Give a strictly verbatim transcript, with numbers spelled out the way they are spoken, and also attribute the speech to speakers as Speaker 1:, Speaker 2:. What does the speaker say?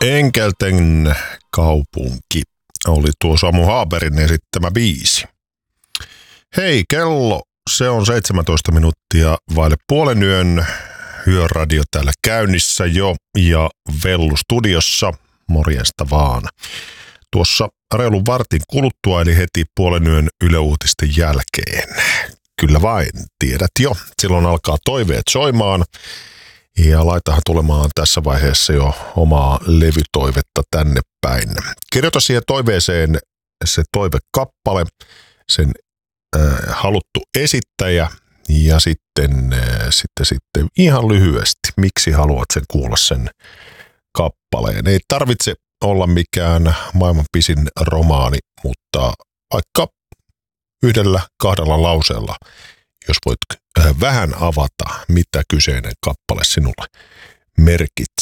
Speaker 1: Enkelten kaupunki oli tuo Samu Haaberin esittämä biisi. Hei, kello, se on seitsemäntoista minuuttia vaille puolen yön. Yöradio täällä käynnissä jo ja Vellu studiossa. Morjesta vaan. Tuossa reilun vartin kuluttua, eli heti puolen yön Yle Uutisten jälkeen. Kyllä vain, tiedät jo. Silloin alkaa toiveet soimaan. Ja laitahan tulemaan tässä vaiheessa jo omaa levytoivetta tänne päin. Kirjoita siihen toiveeseen se toivekappale, sen äh, haluttu esittäjä ja sitten, äh, sitten, sitten ihan lyhyesti, miksi haluat sen kuulla sen kappaleen. Ei tarvitse olla mikään maailman pisin romaani, mutta vaikka yhdellä kahdella lauseella, jos voit vähän avata, mitä kyseinen kappale sinulle merkitsee.